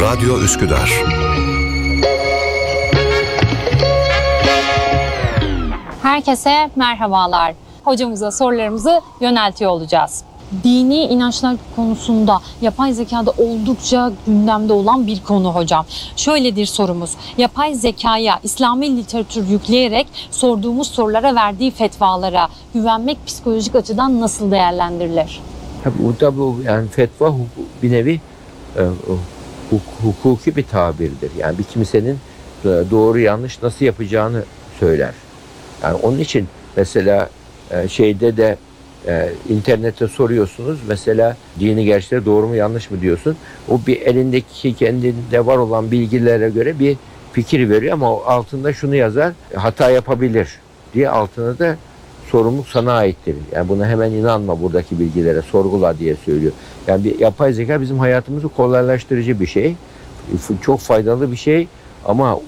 Radyo Üsküdar. Herkese merhabalar. Hocamıza sorularımızı yöneltiyor olacağız. Dini inançlar konusunda yapay zekada oldukça gündemde olan bir konu hocam. Şöyledir sorumuz. Yapay zekaya İslami literatür yükleyerek sorduğumuz sorulara verdiği fetvalara güvenmek psikolojik açıdan nasıl değerlendirilir? Tabii yani fetva bir nevi hukuki bir tabirdir. Yani bir kimsenin doğru yanlış nasıl yapacağını söyler. Yani onun için mesela şeyde de internette soruyorsunuz. Mesela dini gerçekleri doğru mu yanlış mı diyorsun. O bir elindeki kendinde var olan bilgilere göre bir fikir veriyor ama o altında şunu yazar. Hata yapabilir diye altına da sorumluluk sana aittir. Yani buna hemen inanma buradaki bilgilere, sorgula diye söylüyor. Yani bir yapay zeka bizim hayatımızı kolaylaştırıcı bir şey. Çok faydalı bir şey ama